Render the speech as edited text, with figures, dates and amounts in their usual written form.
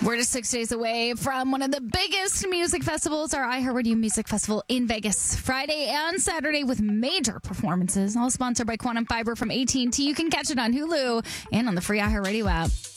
We're just 6 days away from one of the biggest music festivals, our iHeartRadio Music Festival in Vegas, Friday and Saturday with major performances, all sponsored by Quantum Fiber from AT&T. You can catch it on Hulu and on the free iHeartRadio app.